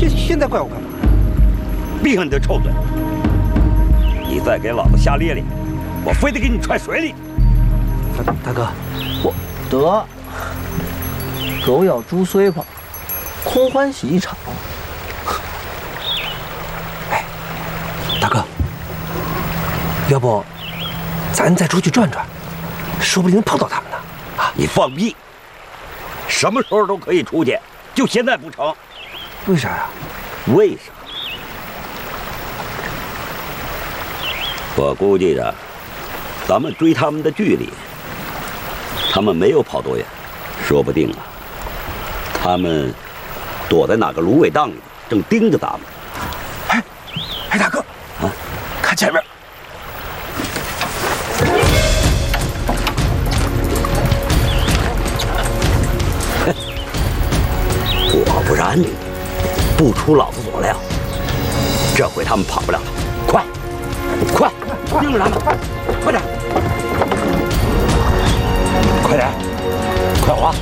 现在怪我干嘛？ 闭上你的臭嘴！你再给老子瞎咧咧，我非得给你踹水里！ 大哥， 我得狗咬猪虽跑，空欢喜一场。 哎，大哥，要不咱再出去转转，说不定能碰到他们呢。啊， 你放屁！什么时候都可以出去，就现在不成？ 为啥呀？ 为啥？我估计着，咱们追他们的距离，他们没有跑多远，说不定啊，他们躲在哪个芦苇荡里，正盯着咱们。 哎，大哥， 啊， 看前面。 果不然，不出老子所料，这回他们跑不了了。快，快，盯着他们，快点，快点，快滑！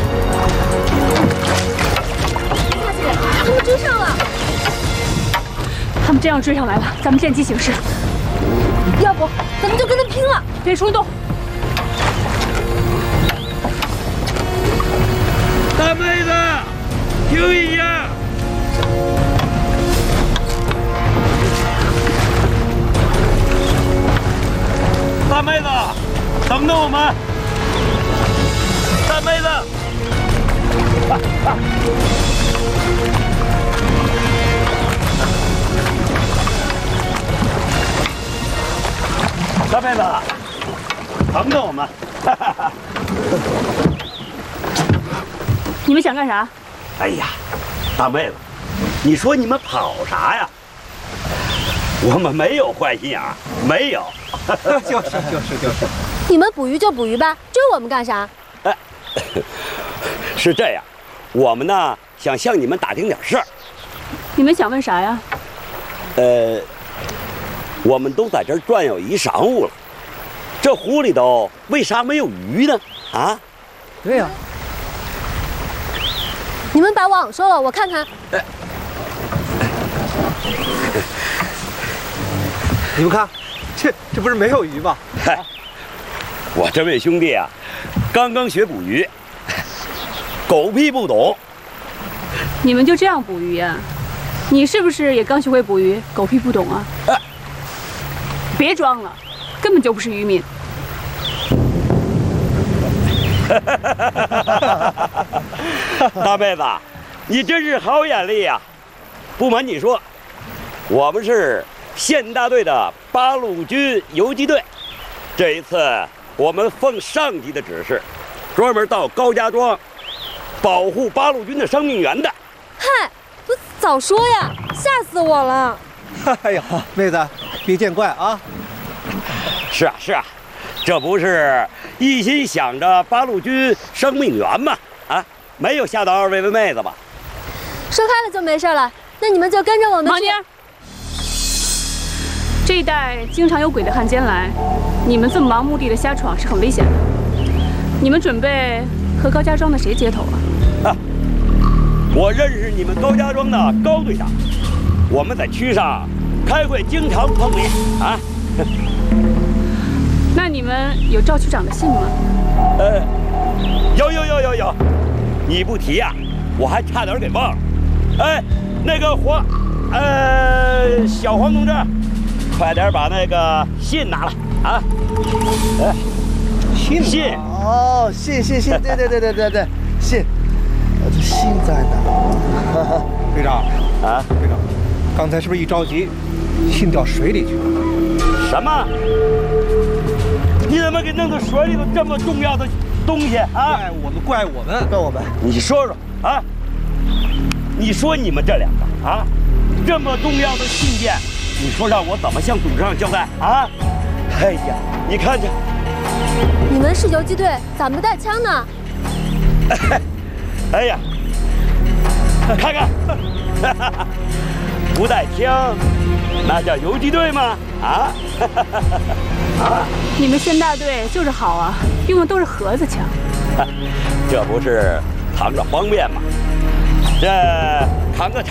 大姐，他们追上了！ 他们真要追上来了，咱们见机行事。 要不咱们就跟他拼了！ 别冲动。 大妹子，听一下。大妹子，等等我们！大妹子，大妹子，等等我们！ 你们想干啥？ 哎呀，大妹子，你说你们跑啥呀？我们没有坏心眼儿，没有。 就是。 你们捕鱼就捕鱼吧，追我们干啥？ 哎，是这样，我们呢想向你们打听点事儿。 你们想问啥呀？ 我们都在这儿转悠一晌午了，这湖里头为啥没有鱼呢？啊？ 对呀。 你们把网收了，我看看。 你们看，这不是没有鱼吗？ 嗨，我这位兄弟啊，刚刚学捕鱼，狗屁不懂。 你们就这样捕鱼呀？你是不是也刚学会捕鱼，狗屁不懂啊？别装了，根本就不是渔民。 大妹子，你真是好眼力呀！不瞒你说，我们是县大队的八路军游击队。这一次，我们奉上级的指示，专门到高家庄保护八路军的生命源的。 嗨，不早说呀，吓死我了！ 哎呀，妹子，别见怪啊。 是啊，这不是一心想着八路军生命源吗？啊，没有吓到二位妹子吧？ 说开了就没事了，那你们就跟着我们。 忙点儿。这一带经常有鬼的汉奸来，你们这么盲目地瞎闯是很危险的。你们准备和高家庄的谁接头啊？ 我认识你们高家庄的高队长，我们在区上开会经常碰面啊。 那你们有赵区长的信吗？ 有，你不提呀，我还差点给忘了。哎，那个小黄同志，快点把那个信拿来啊！信哦，信，对，信，这信在哪？ 队长啊， 队长，刚才是不是一着急，信掉水里去了？ 什么？你怎么给弄到水里头这么重要的东西啊？ 怪我们！ 你说说啊！你说你们这两个啊，这么重要的信件，你说让我怎么向董事长交代啊？哎呀，你看这， 你们是游击队，咋不带枪呢？ 哎呀，看看，不带枪，那叫游击队吗？啊？ 你们县大队就是好啊，用的都是盒子枪。 这不是藏着方便吗？这扛个